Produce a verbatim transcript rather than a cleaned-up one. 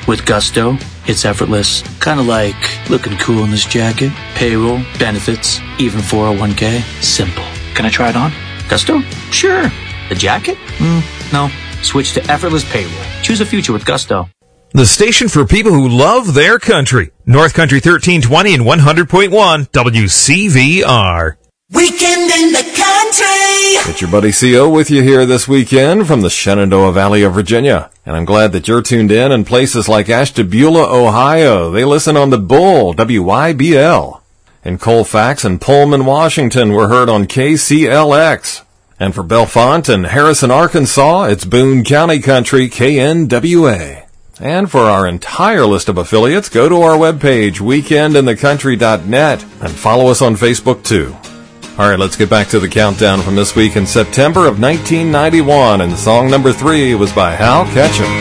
With Gusto, it's effortless. Kind of like looking cool in this jacket. Payroll, benefits, even four oh one k. Simple. Can I try it on? Gusto? Sure. The jacket? Mm, no. Switch to effortless payroll. Choose a future with Gusto. The station for people who love their country. North Country thirteen twenty and one hundred point one W C V R. Weekend in the country. It's your buddy C O with you here this weekend from the Shenandoah Valley of Virginia. And I'm glad that you're tuned in in places like Ashtabula, Ohio. They listen on the Bull, W Y B L. In Colfax and Pullman, Washington, we're heard on K C L X. And for Bellefonte and Harrison, Arkansas, it's Boone County Country, K N W A. And for our entire list of affiliates, go to our webpage, weekend in the country dot net, and follow us on Facebook, too. All right, let's get back to the countdown from this week in September of nineteen ninety-one, and song number three was by Hal Ketchum.